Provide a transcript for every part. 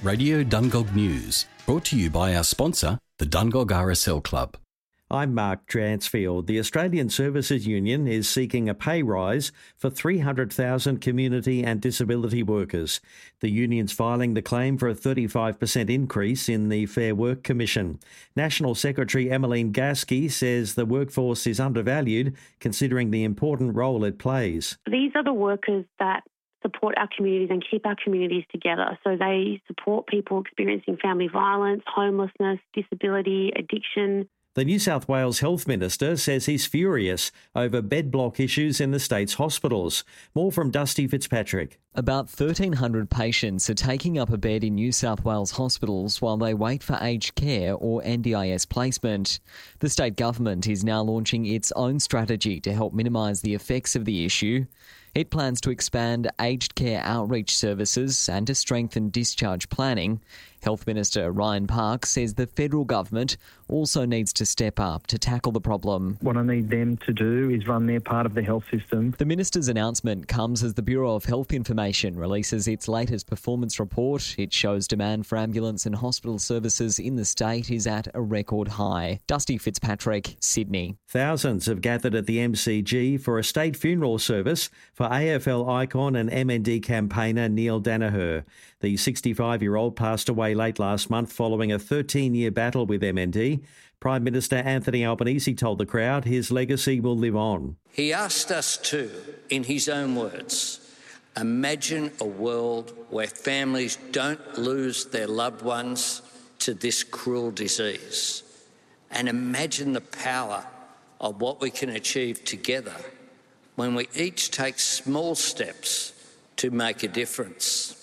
Radio Dungog News, brought to you by our sponsor, the Dungog RSL Club. I'm Mark Dransfield. The Australian Services Union is seeking a pay rise for 300,000 community and disability workers. The union's filing the claim for a 35% increase in the Fair Work Commission. National Secretary Emmeline Gasky says the workforce is undervalued considering the important role it plays. These are the workers that support our communities and keep our communities together. So they support people experiencing family violence, homelessness, disability, addiction. The New South Wales Health Minister says he's furious over bed block issues in the state's hospitals. More from Dusty Fitzpatrick. About 1,300 patients are taking up a bed in New South Wales hospitals while they wait for aged care or NDIS placement. The state government is now launching its own strategy to help minimise the effects of the issue. It plans to expand aged care outreach services and to strengthen discharge planning. Health Minister Ryan Park says the federal government also needs to step up to tackle the problem. What I need them to do is run their part of the health system. The minister's announcement comes as the Bureau of Health Information releases its latest performance report. It shows demand for ambulance and hospital services in the state is at a record high. Dusty Fitzpatrick, Sydney. Thousands have gathered at the MCG for a state funeral service for AFL icon and MND campaigner Neil Daniher. The 65-year-old passed away late last month following a 13-year battle with MND. Prime Minister Anthony Albanese told the crowd his legacy will live on. He asked us to, in his own words, imagine a world where families don't lose their loved ones to this cruel disease, and imagine the power of what we can achieve together when we each take small steps to make a difference.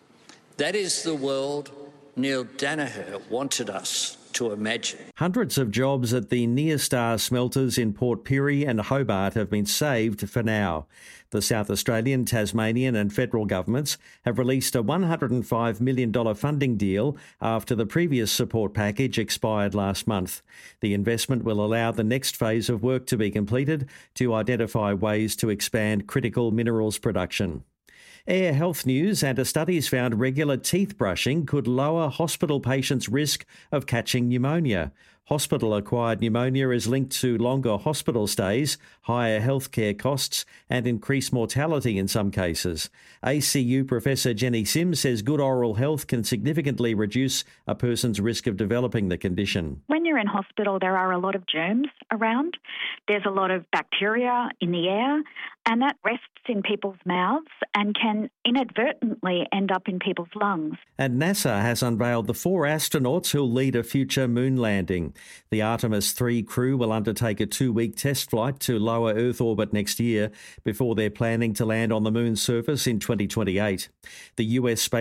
That is the world Neil Daniher wanted us to imagine. Hundreds of jobs at the Neostar smelters in Port Pirie and Hobart have been saved for now. The South Australian, Tasmanian and federal governments have released a $105 million funding deal after the previous support package expired last month. The investment will allow the next phase of work to be completed to identify ways to expand critical minerals production. Air Health News and a study's found regular teeth brushing could lower hospital patients' risk of catching pneumonia. Hospital-acquired pneumonia is linked to longer hospital stays, higher healthcare costs and increased mortality in some cases. ACU Professor Jenny Sims says good oral health can significantly reduce a person's risk of developing the condition. When you're in hospital, there are a lot of germs around. There's a lot of bacteria in the air, and that rests in people's mouths and can inadvertently end up in people's lungs. And NASA has unveiled the 4 astronauts who'll lead a future moon landing. The Artemis 3 crew will undertake a 2-week test flight to lower Earth orbit next year before they're planning to land on the moon's surface in 2028. The US Space